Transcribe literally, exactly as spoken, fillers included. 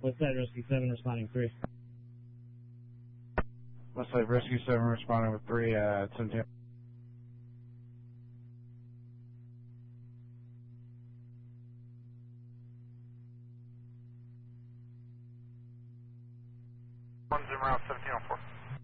Westside Rescue seven responding three. Westside Rescue seven responding with three at seventeen. One zoom around seventeen oh four.